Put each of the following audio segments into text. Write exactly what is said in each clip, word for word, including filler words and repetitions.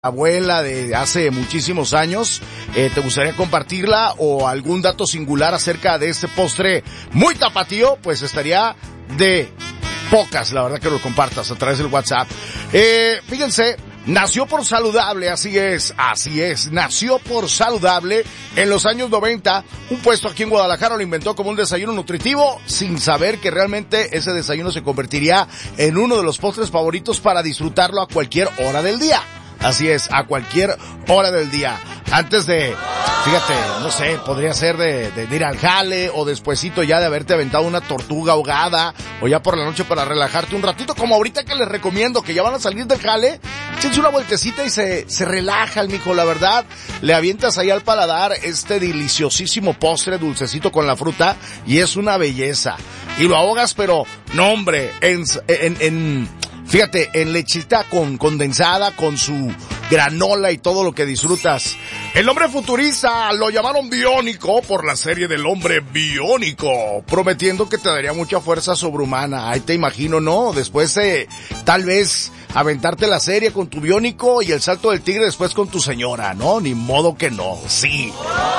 abuela de hace muchísimos años, eh, ¿te gustaría compartirla o algún dato singular acerca de este postre muy tapatío? Pues estaría de pocas, la verdad, que lo compartas a través del WhatsApp. Eh, fíjense, nació por saludable, así es, así es, nació por saludable en los años noventa, un puesto aquí en Guadalajara lo inventó como un desayuno nutritivo, sin saber que realmente ese desayuno se convertiría en uno de los postres favoritos para disfrutarlo a cualquier hora del día. Así es, a cualquier hora del día. Antes de, fíjate, no sé, podría ser de, de, de ir al jale o despuesito ya de haberte aventado una tortuga ahogada o ya por la noche para relajarte un ratito, como ahorita que les recomiendo que ya van a salir del jale, échense una vueltecita y se, se relaja el mijo, la verdad. Le avientas ahí al paladar este deliciosísimo postre dulcecito con la fruta y es una belleza. Y lo ahogas, pero no hombre, en, en, en fíjate, en lechita con condensada, con su granola y todo lo que disfrutas. El hombre futurista lo llamaron biónico por la serie del hombre biónico, prometiendo que te daría mucha fuerza sobrehumana. Ahí te imagino, ¿no? Después de, tal vez, aventarte la serie con tu biónico y el salto del tigre después con tu señora, ¿no? Ni modo que no, sí.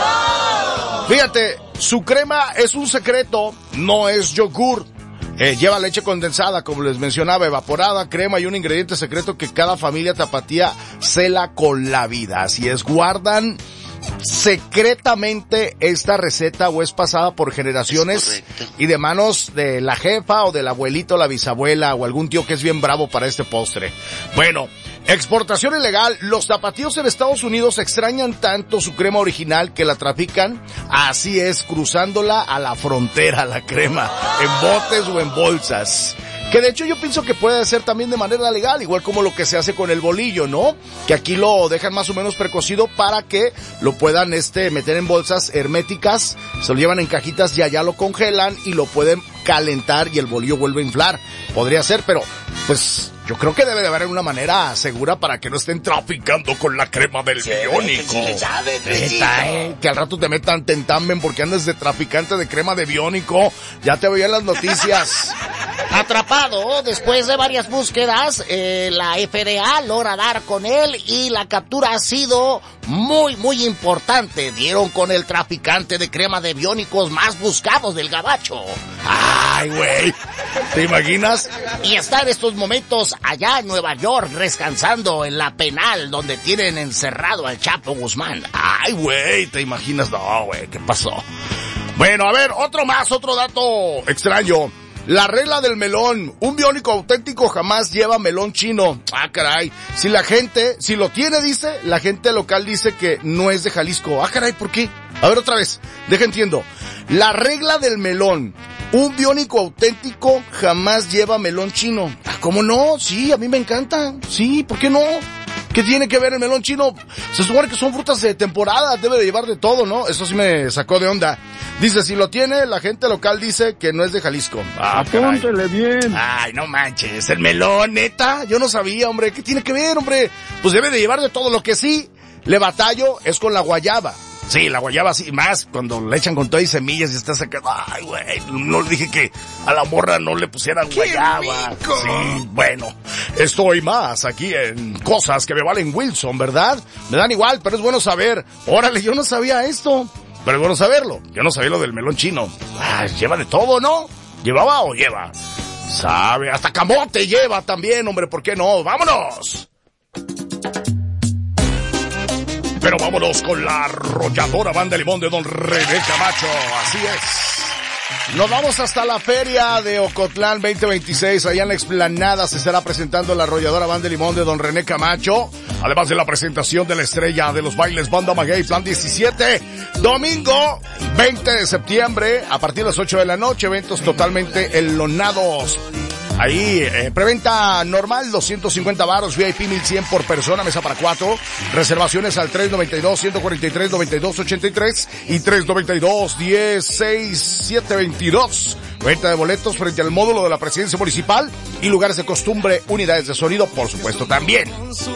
Fíjate, su crema es un secreto, no es yogur. Eh, lleva leche condensada, como les mencionaba, evaporada, crema y un ingrediente secreto que cada familia tapatía cela con la vida. Así es, guardan secretamente esta receta o es pasada por generaciones y de manos de la jefa o del abuelito, la bisabuela o algún tío que es bien bravo para este postre. Bueno, exportación ilegal. Los tapatíos en Estados Unidos extrañan tanto su crema original que la trafican, así es, cruzándola a la frontera, la crema, en botes o en bolsas. Que de hecho yo pienso que puede ser también de manera legal, igual como lo que se hace con el bolillo, ¿no? Que aquí lo dejan más o menos precocido para que lo puedan este meter en bolsas herméticas, se lo llevan en cajitas y allá lo congelan y lo pueden calentar y el bolillo vuelve a inflar. Podría ser, pero pues yo creo que debe de haber una manera segura para que no estén traficando con la crema del biónico. Neta, eh, que al rato te metan tentamen porque andas de traficante de crema de biónico. Ya te veía en las noticias. Atrapado, después de varias búsquedas, eh, la F D A logra dar con él y la captura ha sido muy, muy importante. Dieron con el traficante de crema de biónicos más buscados del gabacho. Ay, güey, ¿te imaginas? Y está en estos momentos allá en Nueva York, descansando en la penal donde tienen encerrado al Chapo Guzmán. Ay, güey, ¿te imaginas? No, güey, ¿qué pasó? Bueno, a ver, otro más, otro dato extraño. La regla del melón. Un biónico auténtico jamás lleva melón chino. Ah, caray. Si la gente, si lo tiene, dice, la gente local dice que no es de Jalisco. Ah, caray, ¿por qué? A ver, otra vez. Deja entiendo. La regla del melón. Un biónico auténtico jamás lleva melón chino. Ah, ¿cómo no? Sí, a mí me encanta. Sí, ¿por qué no? ¿Qué tiene que ver el melón chino? Se supone que son frutas de temporada, debe de llevar de todo, ¿no? Eso sí me sacó de onda. Dice, si lo tiene, la gente local dice que no es de Jalisco. Ah, apúntele bien. Ay, no manches, el melón, neta, yo no sabía, hombre. ¿Qué tiene que ver, hombre? Pues debe de llevar de todo. Lo que sí le batallo es con la guayaba. Sí, la guayaba sí, más cuando le echan con todo y semillas y está sacando. Ay, güey, no le dije que a la morra no le pusieran guayaba. Rico. Sí, bueno, estoy más aquí en cosas que me valen Wilson, ¿verdad? Me dan igual, pero es bueno saber. Órale, yo no sabía esto, pero es bueno saberlo. Yo no sabía lo del melón chino. Ay, lleva de todo, ¿no? ¿Llevaba o lleva? Sabe, hasta camote lleva también, hombre, ¿por qué no? ¡Vámonos! Pero vámonos con la arrolladora banda Limón de Don René Camacho, así es. Nos vamos hasta la feria de Ocotlán veinte veintiséis, allá en la explanada se estará presentando la arrolladora banda Limón de Don René Camacho, además de la presentación de la estrella de los bailes Banda Maguey Plan diecisiete, domingo veinte de septiembre, a partir de las ocho de la noche, eventos totalmente enlonados. Ahí, eh, preventa normal, doscientos cincuenta varos, V I P mil cien por persona, mesa para cuatro. Reservaciones al tres noventa y dos, ciento cuarenta y tres, noventa y dos ochenta y tres y tres noventa y dos, diez, seis, siete veintidós. Venta de boletos frente al módulo de la presidencia municipal y lugares de costumbre, unidades de sonido, por supuesto, también.